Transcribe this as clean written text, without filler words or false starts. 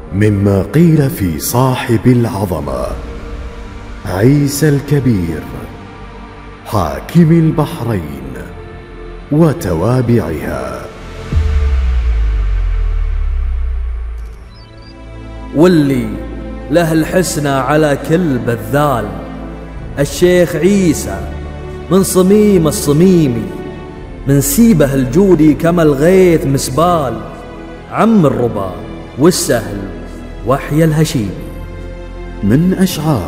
مما قيل في صاحب العظمة عيسى الكبير حاكم البحرين وتوابعها. واللي له الحسنى على كل بذال، الشيخ عيسى من صميم الصميمي، من سيبه الجودي كما الغيث مسبال، عم الربا والسهل وحي الهشيمي. من أشعار